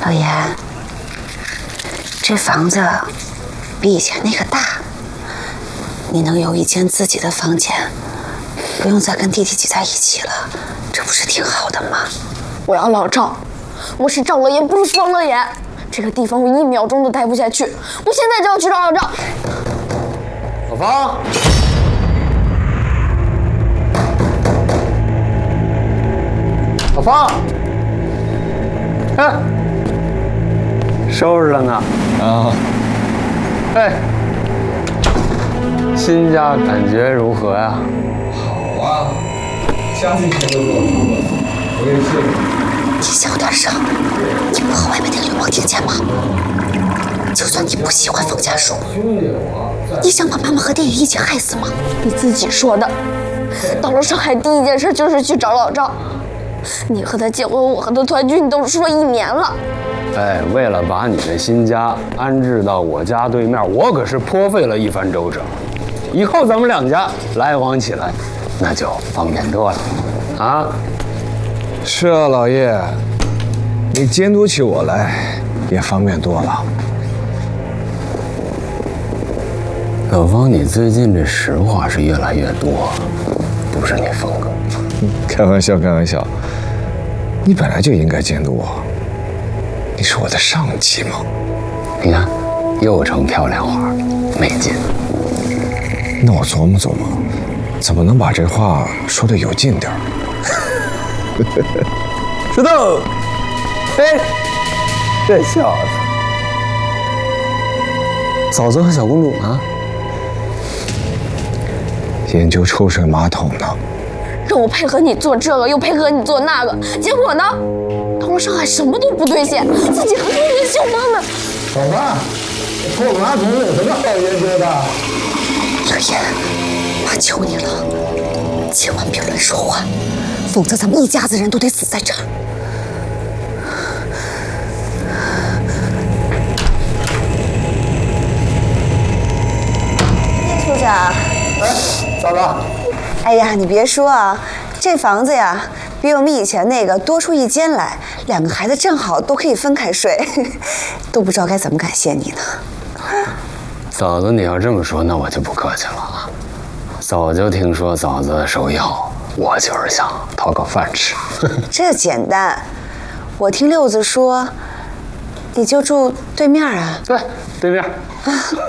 老严，这房子比以前那个大，你能有一间自己的房间，不用再跟弟弟挤在一起了，这不是挺好的吗？ 我要老赵，我是赵乐言，不是方乐言。这个地方我1秒钟都待不下去，我现在就要去找老赵。 老方，老方，哎，收拾了呢。啊，哎，新家感觉如何呀？ 好啊，家具全都给我出了，我给你谢谢。 你小点声，你不和外面那个流氓听见吗？就算你不喜欢冯家树，你想把妈妈和弟弟一起害死吗？ 你自己说的，到了上海第一件事就是去找老赵。你和他结婚，我和他团聚，你都说1年了。 哎，为了把你的新家安置到我家对面，我可是颇费了一番周折。以后咱们2家来往起来，那就方便多了。啊， 是啊，老叶，你监督起我来也方便多了。 老方，你最近这实话是越来越多，不是你风格。 开玩笑，开玩笑。你本来就应该监督我，你是我的上级嘛。 你看，又成漂亮话，没劲。 那我琢磨琢磨，怎么能把这话说得有劲点儿？ 石头，哎，这小子，嫂子和小公主呢？ 研究抽水马桶呢。 让我配合你做这个，又配合你做那个，结果呢，到了上海什么都不兑现，自己和别人秀妈们。 老范，抽马桶有什么好研究的？ 老严，妈求你了，千万别乱说话，否则咱们一家子人都得死在这儿。 叶处长， 嫂子， 哎呀，你别说啊，这房子呀，比我们以前那个多出1间来，2个孩子正好都可以分开睡，都不知道该怎么感谢你呢。 嫂子，你要这么说，那我就不客气了啊。早就听说嫂子手艺好，我就是想讨口饭吃。 这简单，我听六子说，你就住对面啊？ 对，对面。